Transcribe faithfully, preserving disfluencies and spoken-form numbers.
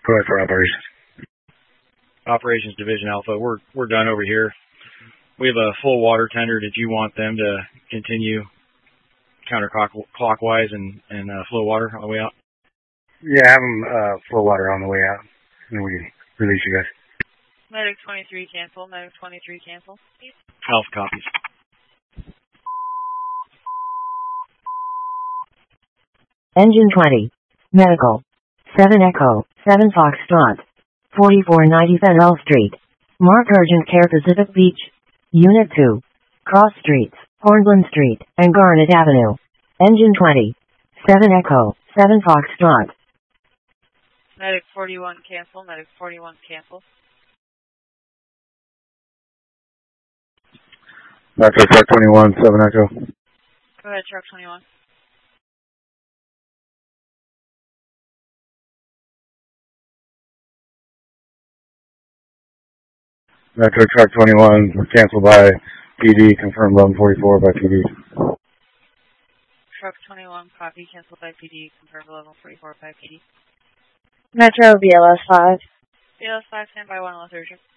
Go ahead for operations. Operations Division Alpha, we're we're done over here. We have a full water tender. Did you want them to continue counterclockwise and, and uh, flow water on the way out? Yeah, have them uh, flow water on the way out, and then we can release you guys. Medic twenty-three cancel. Medic twenty-three cancel. Alpha copies. Engine twenty. Medical. seven Echo. seven Foxtrot. forty-four ninety Federal Street. Mark Urgent Care Pacific Beach. Unit two. Cross Streets, Hornland Street, and Garnet Avenue. Engine twenty. seven Echo. seven Foxtrot. Medic forty-one cancel. Medic forty-one cancel. Metro Truck twenty-one, seven Echo. Go ahead, Truck twenty-one. Metro Truck twenty-one, canceled by P D, confirmed eleven forty-four by P D. Truck twenty-one, copy, canceled by P D, confirmed eleven forty-four by P D. Metro B L S five. B L S five, stand by one, less urgent.